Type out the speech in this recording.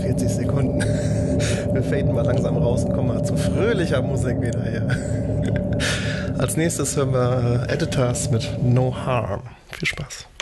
40 Sekunden. Wir faden mal langsam raus und kommen mal zu fröhlicher Musik wieder hier. Als nächstes hören wir Editors mit No Harm. Viel Spaß.